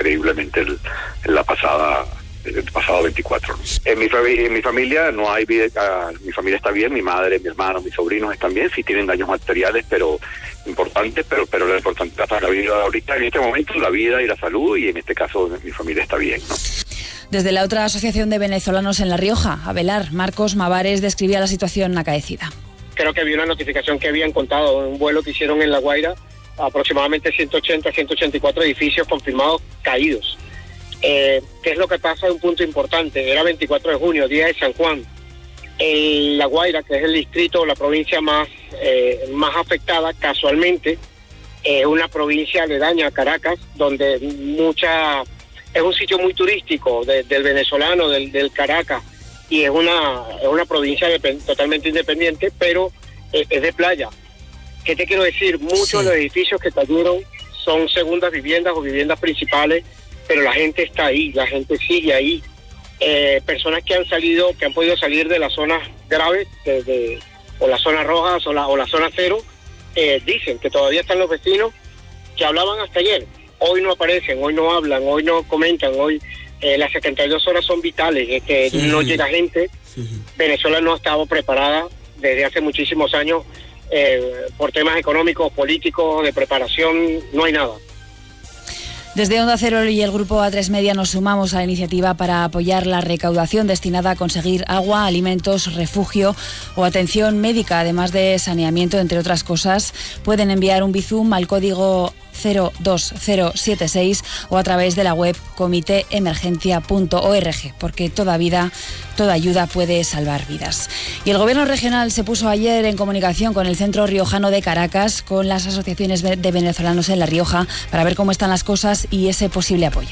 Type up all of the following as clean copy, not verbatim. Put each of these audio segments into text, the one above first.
increíblemente el pasado 24. En mi familia no hay vida, mi familia está bien, mi madre, mi hermano, mis sobrinos están bien, sí tienen daños materiales, pero importantes, pero lo importante es la vida ahorita, en este momento, la vida y la salud, y en este caso mi familia está bien, ¿no? Desde la otra asociación de venezolanos en La Rioja, Avelar, Marcos Mavares describía la situación acaecida. Creo que había una notificación que habían contado en un vuelo que hicieron en La Guaira, aproximadamente 180, 184 edificios confirmados caídos. ¿Qué es lo que pasa? Un punto importante, era 24 de junio, día de San Juan. La Guaira, que es el distrito o la provincia más afectada, casualmente, es una provincia aledaña a Caracas, donde es un sitio muy turístico del venezolano, del Caracas, y es una provincia totalmente independiente, pero es de playa. ¿Qué te quiero decir? Muchos de los edificios que cayeron son segundas viviendas o viviendas principales, pero la gente está ahí, la gente sigue ahí. Personas que han podido salir de las zonas graves, o las zonas rojas o la zona cero, dicen que todavía están los vecinos que hablaban hasta ayer. Hoy no aparecen, hoy no hablan, hoy no comentan, hoy las 72 horas son vitales, es que no llega gente. Venezuela no ha estado preparada desde hace muchísimos años por temas económicos, políticos, de preparación, no hay nada. Desde Onda Cero y el Grupo A3 Media nos sumamos a la iniciativa para apoyar la recaudación destinada a conseguir agua, alimentos, refugio o atención médica, además de saneamiento, entre otras cosas. Pueden enviar un Bizum al código 02076 o a través de la web comitéemergencia.org, porque toda ayuda puede salvar vidas. Y el Gobierno regional se puso ayer en comunicación con el Centro Riojano de Caracas, con las asociaciones de venezolanos en La Rioja, para ver cómo están las cosas y ese posible apoyo.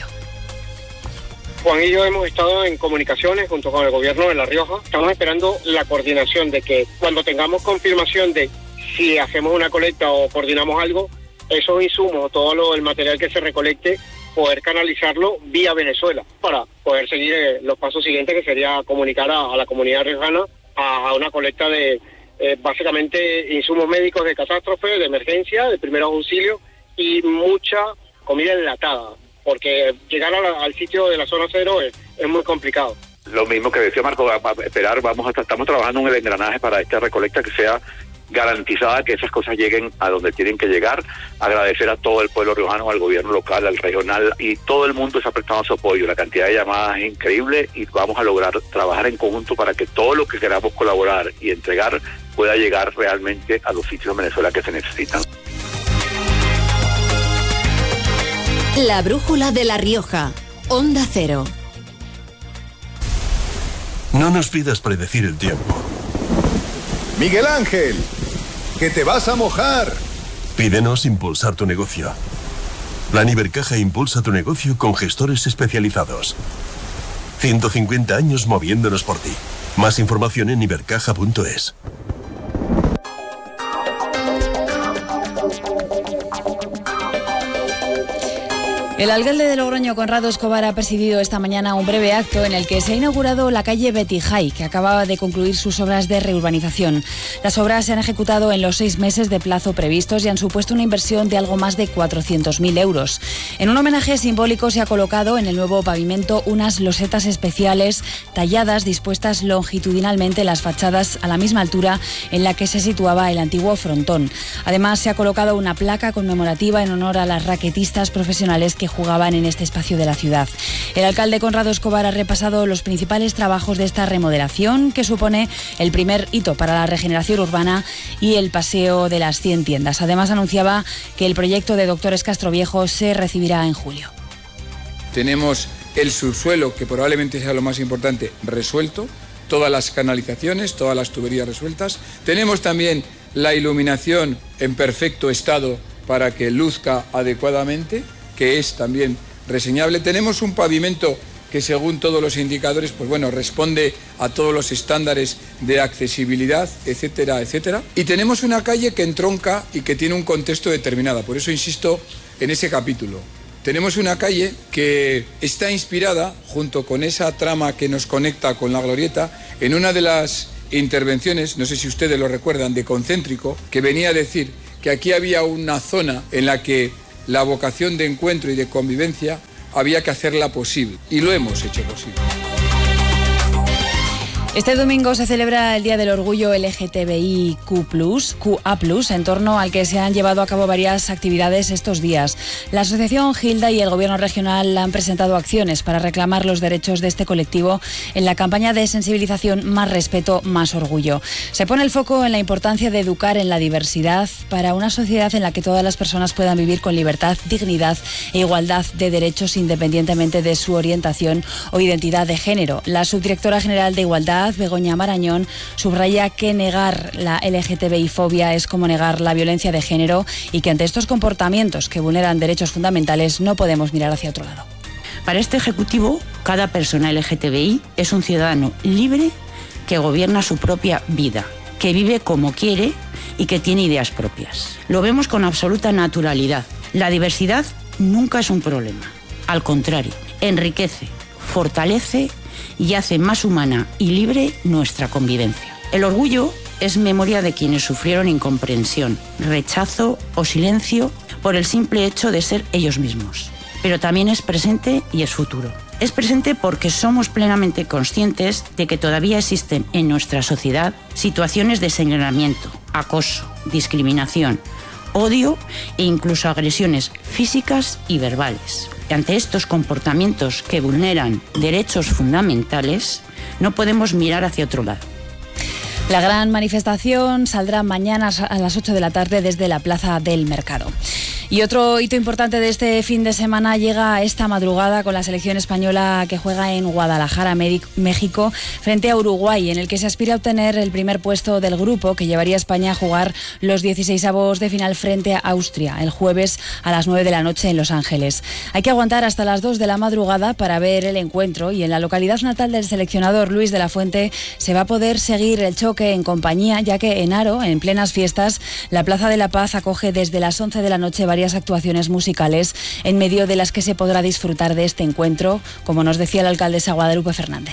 Juan y yo hemos estado en comunicaciones junto con el Gobierno de La Rioja. Estamos esperando la coordinación de que cuando tengamos confirmación de si hacemos una colecta o coordinamos algo, esos insumos, el material que se recolecte, poder canalizarlo vía Venezuela para poder seguir los pasos siguientes, que sería comunicar a la comunidad riojana a una colecta de básicamente insumos médicos de catástrofe, de emergencia, de primeros auxilios y mucha comida enlatada, porque llegar al sitio de la zona cero es muy complicado. Lo mismo que decía Marco, estamos trabajando en el engranaje para esta recolecta que sea garantizada, que esas cosas lleguen a donde tienen que llegar. Agradecer a todo el pueblo riojano, al gobierno local, al regional, y todo el mundo se ha prestado su apoyo. La cantidad de llamadas es increíble y vamos a lograr trabajar en conjunto para que todo lo que queramos colaborar y entregar pueda llegar realmente a los sitios de Venezuela que se necesitan. La brújula de La Rioja, Onda Cero. No nos pidas predecir el tiempo. Miguel Ángel, que te vas a mojar. Pídenos impulsar tu negocio. Plan Ibercaja impulsa tu negocio con gestores especializados. 150 años moviéndonos por ti. Más información en ibercaja.es. El alcalde de Logroño, Conrado Escobar, ha presidido esta mañana un breve acto en el que se ha inaugurado la calle Betty Jay, que acaba de concluir sus obras de reurbanización. Las obras se han ejecutado en los 6 meses de plazo previstos y han supuesto una inversión de algo más de 400.000 euros. En un homenaje simbólico se ha colocado en el nuevo pavimento unas losetas especiales talladas, dispuestas longitudinalmente en las fachadas a la misma altura en la que se situaba el antiguo frontón. Además, se ha colocado una placa conmemorativa en honor a las raquetistas profesionales que jugaban en este espacio de la ciudad. El alcalde Conrado Escobar ha repasado los principales trabajos de esta remodelación, que supone el primer hito para la regeneración urbana y el paseo de las 100 tiendas. Además, anunciaba que el proyecto de Doctores Castroviejo se recibirá en julio. Tenemos el subsuelo, que probablemente sea lo más importante, resuelto, todas las canalizaciones, todas las tuberías resueltas. Tenemos también la iluminación en perfecto estado para que luzca adecuadamente, que es también reseñable. Tenemos un pavimento que, según todos los indicadores, responde a todos los estándares de accesibilidad, etcétera, etcétera. Y tenemos una calle que entronca y que tiene un contexto determinado. Por eso insisto en ese capítulo. Tenemos una calle que está inspirada, junto con esa trama que nos conecta con la Glorieta, en una de las intervenciones, no sé si ustedes lo recuerdan, de Concéntrico, que venía a decir que aquí había una zona en la que la vocación de encuentro y de convivencia había que hacerla posible y lo hemos hecho posible. Este domingo se celebra el Día del Orgullo LGTBIQ+, QA+, en torno al que se han llevado a cabo varias actividades estos días. La Asociación Gilda y el Gobierno regional han presentado acciones para reclamar los derechos de este colectivo en la campaña de sensibilización Más Respeto, Más Orgullo. Se pone el foco en la importancia de educar en la diversidad para una sociedad en la que todas las personas puedan vivir con libertad, dignidad e igualdad de derechos independientemente de su orientación o identidad de género. La subdirectora general de Igualdad, Begoña Marañón, subraya que negar la LGTBI-fobia es como negar la violencia de género y que ante estos comportamientos que vulneran derechos fundamentales no podemos mirar hacia otro lado. Para este Ejecutivo, cada persona LGTBI es un ciudadano libre que gobierna su propia vida, que vive como quiere y que tiene ideas propias. Lo vemos con absoluta naturalidad. La diversidad nunca es un problema. Al contrario, enriquece, fortalece y hace más humana y libre nuestra convivencia. El orgullo es memoria de quienes sufrieron incomprensión, rechazo o silencio por el simple hecho de ser ellos mismos. Pero también es presente y es futuro. Es presente porque somos plenamente conscientes de que todavía existen en nuestra sociedad situaciones de señalamiento, acoso, discriminación, odio e incluso agresiones físicas y verbales. Ante estos comportamientos que vulneran derechos fundamentales, no podemos mirar hacia otro lado. La gran manifestación saldrá mañana a las 8 de la tarde desde la Plaza del Mercado. Y otro hito importante de este fin de semana llega esta madrugada con la selección española que juega en Guadalajara, México, frente a Uruguay, en el que se aspira a obtener el primer puesto del grupo que llevaría a España a jugar los 16avos de final frente a Austria, el jueves a las 9 de la noche en Los Ángeles. Hay que aguantar hasta las 2 de la madrugada para ver el encuentro y en la localidad natal del seleccionador Luis de la Fuente se va a poder seguir el choque en compañía, ya que en Haro, en plenas fiestas, la Plaza de la Paz acoge desde las 11 de la noche varias actuaciones musicales en medio de las que se podrá disfrutar de este encuentro, como nos decía la alcaldesa Guadalupe Fernández.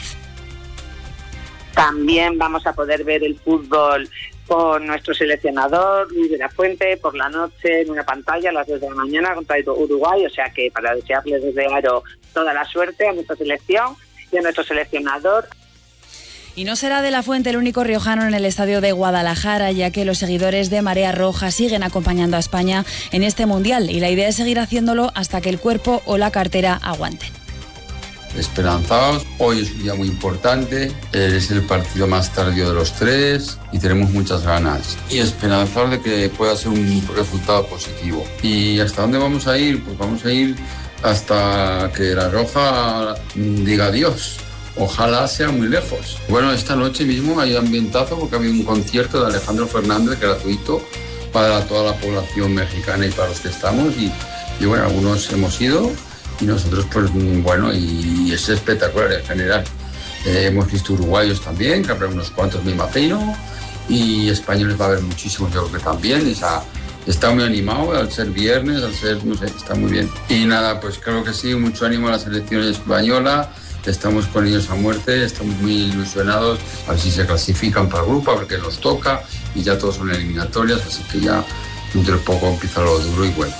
También vamos a poder ver el fútbol con nuestro seleccionador Luis de la Fuente por la noche en una pantalla a las 2 de la mañana contra Uruguay, o sea que para desearles desde Haro toda la suerte a nuestra selección y a nuestro seleccionador. Y no será de la Fuente el único riojano en el estadio de Guadalajara, ya que los seguidores de Marea Roja siguen acompañando a España en este Mundial y la idea es seguir haciéndolo hasta que el cuerpo o la cartera aguanten. Esperanzados, hoy es un día muy importante, es el partido más tardío de los tres y tenemos muchas ganas. Y esperanzados de que pueda ser un resultado positivo. ¿Y hasta dónde vamos a ir? Pues vamos a ir hasta que la Roja diga adiós. Ojalá sea muy lejos. Bueno, esta noche mismo hay ambientazo porque ha habido un concierto de Alejandro Fernández gratuito para toda la población mexicana y para los que estamos y bueno, algunos hemos ido y nosotros pues bueno, y es espectacular en general. Hemos visto uruguayos también, que habrá unos cuantos me imagino, y españoles va a haber muchísimos, yo creo que también. Está muy animado al ser viernes, al ser, no sé, está muy bien. Y nada, pues creo que sí, mucho ánimo a la selección española. Estamos con ellos a muerte, estamos muy ilusionados a ver si se clasifican para el grupo, a ver qué nos toca y ya todos son eliminatorias, así que ya dentro de poco empieza lo duro y bueno.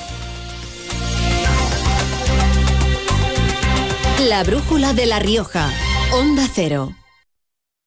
La brújula de La Rioja, Onda Cero.